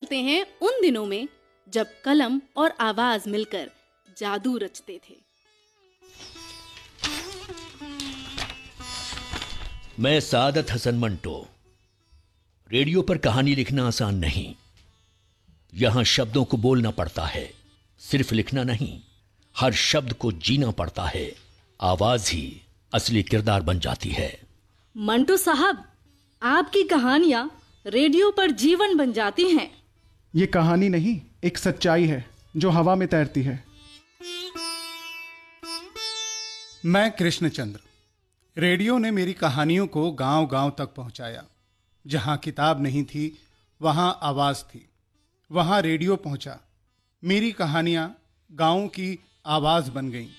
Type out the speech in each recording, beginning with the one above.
चलते हैं उन दिनों में जब कलम और आवाज मिलकर जादू रचते थे। मैं सादत हसन मंटो। रेडियो पर कहानी लिखना आसान नहीं। यहां शब्दों को बोलना पड़ता है, सिर्फ लिखना नहीं। हर शब्द को जीना पड़ता है। आवाज ही असली किरदार बन जाती है। मंटो साहब, आपकी कहानियां रेडियो पर जीवन बन जाती हैं। ये कहानी नहीं, एक सच्चाई है जो हवा में तैरती है। मैं कृष्णचंद्र। रेडियो ने मेरी कहानियों को गांव-गांव तक पहुंचाया। जहां किताब नहीं थी, वहां आवाज थी। वहां रेडियो पहुंचा। मेरी कहानियां गांव की आवाज बन गईं।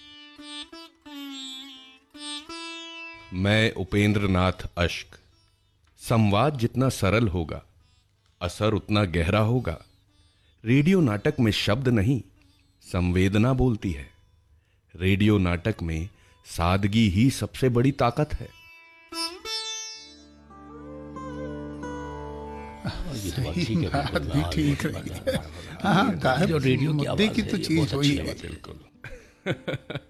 मैं उपेंद्र नाथ अश्क। संवाद जितना सरल होगा, असर उतना गहरा होगा। रेडियो नाटक में शब्द नहीं, संवेदना बोलती है। रेडियो नाटक में सादगी ही सबसे बड़ी ताकत है। बात भी ठीक रही है। हाँ, जो रेडियो की मुद्दे की आवाज तो है, ये चीज बहुत हुई अच्छी है। आवाज है। बिल्कुल।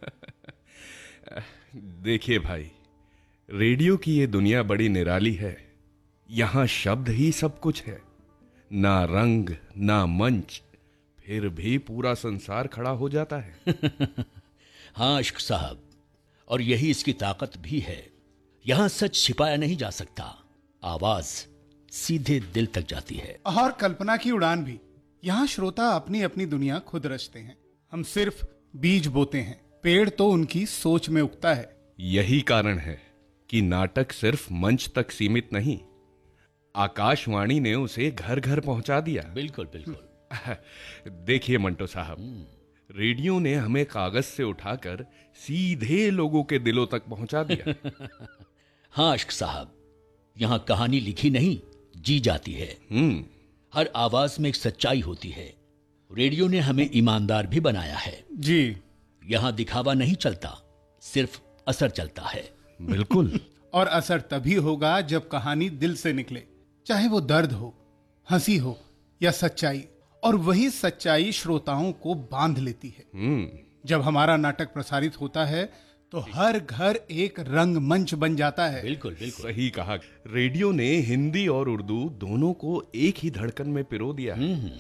देखिए भाई, रेडियो की ये दुनिया बड़ी निराली है। यहां शब्द ही सब कुछ है, ना रंग ना मंच, फिर भी पूरा संसार खड़ा हो जाता है। हाँ अश्क साहब, और यही इसकी ताकत भी है। यहां सच छिपाया नहीं जा सकता। आवाज सीधे दिल तक जाती है। और कल्पना की उड़ान भी। यहाँ श्रोता अपनी अपनी दुनिया खुद रचते हैं। हम सिर्फ बीज बोते हैं, पेड़ तो उनकी सोच में उगता है। यही कारण है कि नाटक सिर्फ मंच तक सीमित नहीं, आकाशवाणी ने उसे घर घर पहुंचा दिया। बिल्कुल बिल्कुल। देखिए मंटो साहब, रेडियो ने हमें कागज से उठाकर सीधे लोगों के दिलों तक पहुंचा दिया। हाँ अश्क साहब, यहां कहानी लिखी नहीं, जी जाती है। हर आवाज में एक सच्चाई होती है। रेडियो ने हमें ईमानदार भी बनाया है। जी। यहां दिखावा नहीं चलता, सिर्फ असर चलता है। बिल्कुल। और असर तभी होगा जब कहानी दिल से निकले, चाहे वो दर्द हो, हंसी हो या सच्चाई। और वही सच्चाई श्रोताओं को बांध लेती है। जब हमारा नाटक प्रसारित होता है तो हर घर एक रंगमंच बन जाता है। बिल्कुल बिल्कुल सही कहा। रेडियो ने हिंदी और उर्दू दोनों को एक ही धड़कन में पिरो दिया।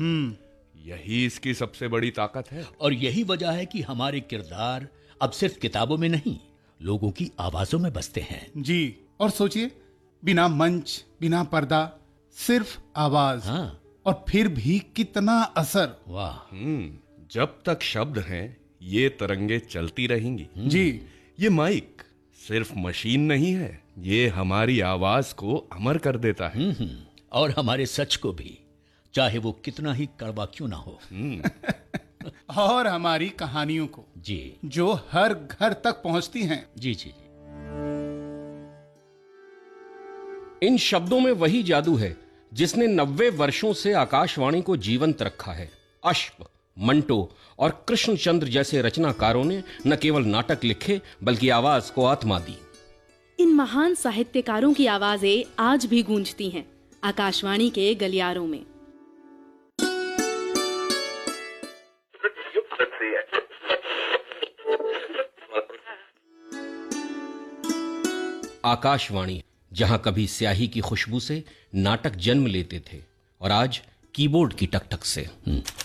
यही इसकी सबसे बड़ी ताकत है। और यही वजह है कि हमारे किरदार अब सिर्फ किताबों में नहीं, लोगों की आवाजों में बसते हैं। जी। और सोचिए, बिना मंच, बिना पर्दा, सिर्फ आवाज। हाँ। और फिर भी कितना असर। वाह। जब तक शब्द हैं, ये तरंगे चलती रहेंगी। जी। ये माइक सिर्फ मशीन नहीं है, ये हमारी आवाज को अमर कर देता है। और हमारे सच को भी, चाहे वो कितना ही कड़वा क्यों ना हो। और हमारी कहानियों को जी जो हर घर तक पहुंचती हैं। जी जी जी। इन शब्दों में वही जादू है जिसने 90 वर्षों से आकाशवाणी को जीवंत रखा है। अश्क, मंटो और कृष्णचंद्र जैसे रचनाकारों ने न केवल नाटक लिखे, बल्कि आवाज को आत्मा दी। इन महान साहित्यकारों की आवाजें आज भी गूंजती हैं आकाशवाणी के गलियारों में। आकाशवाणी, जहां कभी स्याही की खुशबू से नाटक जन्म लेते थे और आज कीबोर्ड की टकटक से।